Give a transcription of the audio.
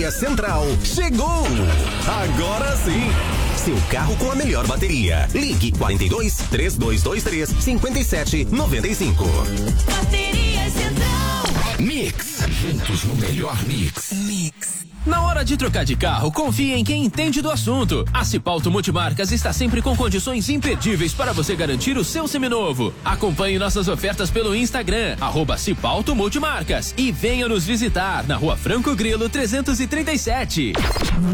Bateria Central chegou! Agora sim! Seu carro com a melhor bateria. Ligue 42 3223 5795. Bateria Central. Mix. Juntos no melhor mix. Mix. Na hora de trocar de carro, confie em quem entende do assunto. A Cipalto Multimarcas está sempre com condições imperdíveis para você garantir o seu seminovo. Acompanhe nossas ofertas pelo Instagram, @Cipalto Multimarcas, e venha nos visitar na Rua Franco Grilo 337.